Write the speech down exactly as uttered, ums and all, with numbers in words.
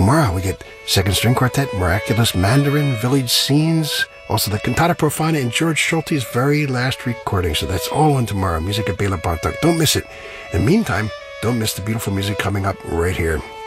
tomorrow we get Second String Quartet, Miraculous Mandarin, Village Scenes, also the Cantata Profana and George Schulte's very last recording. So that's all on tomorrow. Music at Bela Bartok. Don't miss it. In the meantime, don't miss the beautiful music coming up right here.